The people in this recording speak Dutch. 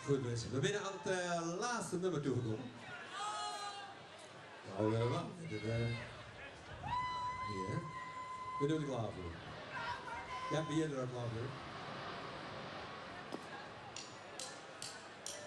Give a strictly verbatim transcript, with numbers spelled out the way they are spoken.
Goed mensen, we zijn aan het uh, laatste nummer toegekomen. Nou, uh, wat? Dit, uh... Hier, hè? We doen er klaar voor. Ja, ben je er ook klaar voor?